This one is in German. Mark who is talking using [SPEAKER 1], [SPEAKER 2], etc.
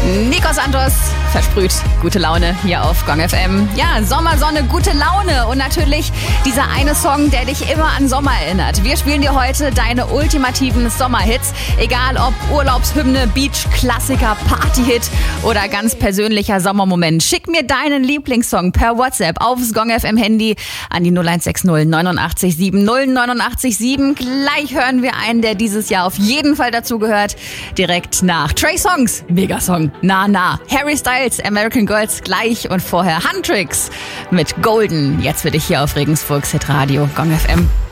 [SPEAKER 1] Nico Santos versprüht gute Laune hier auf Gong FM. Ja, Sommersonne, gute Laune und natürlich dieser eine Song, der dich immer an Sommer erinnert. Wir spielen dir heute deine ultimativen Sommerhits. Egal ob Urlaubshymne, Beach-Klassiker, Partyhit oder ganz persönlicher Sommermoment. Schick mir deinen Lieblingssong per WhatsApp aufs Gong FM Handy an die 0160 89 7 089 7. Gleich hören wir einen, der dieses Jahr auf jeden Fall dazu gehört. Direkt nach Trey Songz, Megasong, Na Na. Harry Styles, American Girls gleich und vorher Huntrix mit Golden. Jetzt für dich hier auf Regensburgs Hitradio Gong FM.